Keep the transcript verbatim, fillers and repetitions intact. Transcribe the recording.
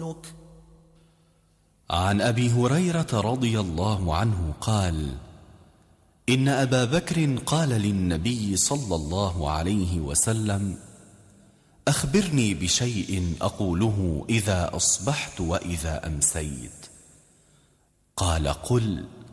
أقولك. عن أبي هريرة رضي الله عنه قال: إن أبا بكر قال للنبي صلى الله عليه وسلم: أخبرني بشيء أقوله إذا أصبحت وإذا أمسيت. قال: قل: